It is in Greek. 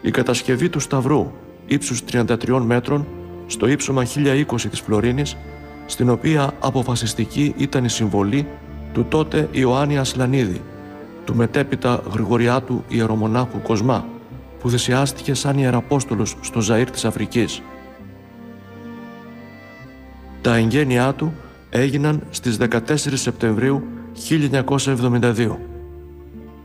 Η κατασκευή του σταυρού ύψους 33 μέτρων στο ύψωμα 1020 της Φλωρίνης, στην οποία αποφασιστική ήταν η συμβολή του τότε Ιωάννη Ασλανίδη, του μετέπειτα Γρηγοριάτου ιερομονάχου Κοσμά, που θυσιάστηκε σαν ιεραπόστολος στο Ζαΐρ της Αφρικής. Τα εγγένειά του έγιναν στις 14 Σεπτεμβρίου 1972.